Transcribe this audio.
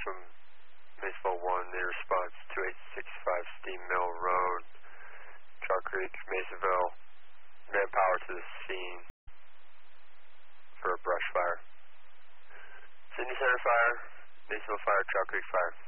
from Maysville 1, the response 2865 Steam Mill Road, Chalk Creek, Masonville. Manpower to the scene for a brush fire. Cindy Center fire, Maysville fire, Chalk Creek fire.